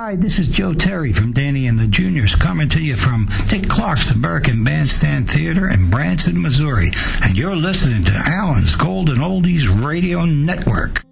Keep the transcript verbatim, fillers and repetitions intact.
Hi, this is Joe Terry from Danny and the Juniors coming to you from Dick Clark's American Bandstand Theater in Branson, Missouri. And you're listening to Allen's Golden Oldies Radio Network.